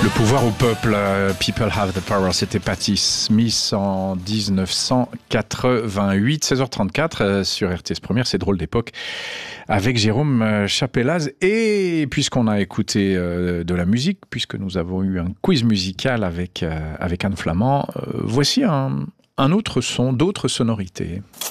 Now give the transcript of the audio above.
Le pouvoir au peuple, People Have the Power, c'était Patti Smith en 1988, 16h34 sur RTS Première, c'est Drôle d'époque, avec Jérôme Chapelaz. Et puisqu'on a écouté de la musique, puisque nous avons eu un quiz musical avec Anne Flamand, voici un autre son, d'autres sonorités.